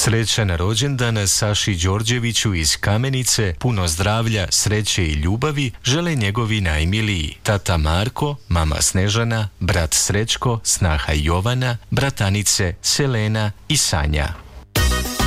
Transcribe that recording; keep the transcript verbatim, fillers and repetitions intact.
Srećan rođendan Saši Đorđeviću iz Kamenice, puno zdravlja, sreće i ljubavi žele njegovi najmiliji. Tata Marko, mama Snežana, brat Srećko, snaha Jovana, bratanice Selena i Sanja.